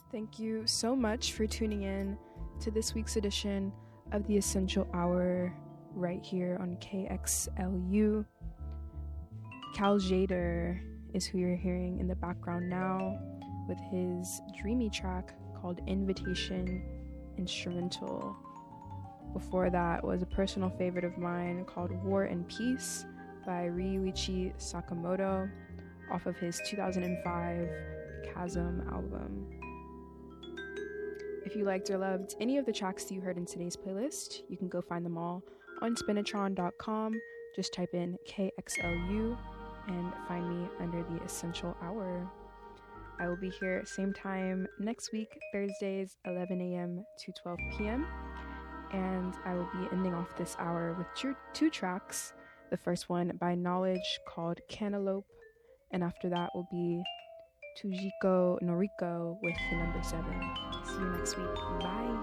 Thank you so much for tuning in to this week's edition of the Essential Hour right here on KXLU. Cal Jader is who you're hearing in the background now with his dreamy track called Invitation Instrumental. Before that was a personal favorite of mine called War and Peace by Ryuichi Sakamoto off of his 2005 Chasm album. If you liked or loved any of the tracks that you heard in today's playlist, you can go find them all on spinatron.com. Just type in KXLU and find me under the Essential Hour. I will be here same time next week, Thursdays, 11 a.m. to 12 p.m. And I will be ending off this hour with two tracks. The first one by Knowledge called Cantaloupe, and after that will be Tujiko Noriko with the number 7. See you next week. Bye.